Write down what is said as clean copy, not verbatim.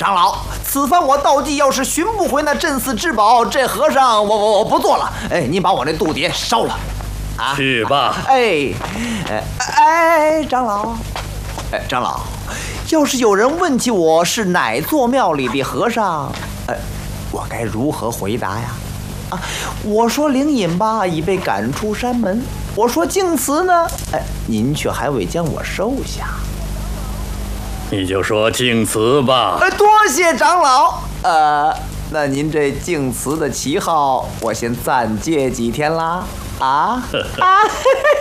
长老，此番我道济要是寻不回那镇寺之宝，这和尚我不做了。哎，你把我那度牒烧了。啊， 去吧。 长老，长老，要是有人问起我是哪座庙里的和尚，我该如何回答呀？啊，我说灵隐吧，已被赶出山门；我说净慈呢，您却还未将我收下。 你就说净慈吧。 多谢长老。那您这净慈的旗号，我先暂借几天啦。啊。